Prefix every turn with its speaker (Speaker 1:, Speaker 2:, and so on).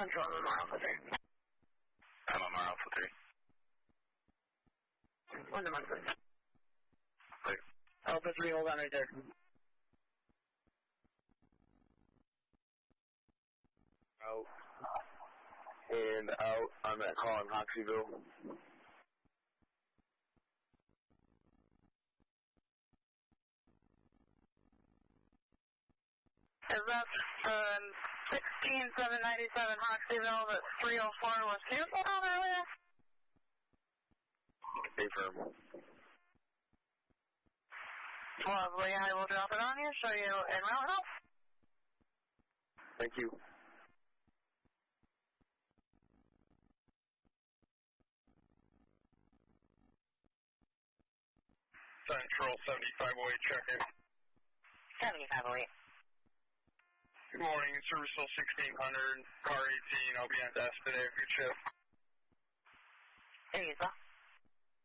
Speaker 1: Central MMR Alpha 3.
Speaker 2: MMR Alpha 3.
Speaker 1: 1 to 1, please.
Speaker 2: Wait.
Speaker 1: Alpha 3, hold on right there.
Speaker 2: Out. And out on that call in Hoxeyville.
Speaker 1: Is that 16797 Hoxeyville that 304 was canceled on earlier?
Speaker 2: Affirm.
Speaker 1: Lovely, I will drop it on you, show you en route now.
Speaker 2: Thank you. Central 7508 check-in.
Speaker 1: 7508.
Speaker 2: Good morning, service till 1600, car 18, I'll be on desk today, good shift.
Speaker 1: There you go.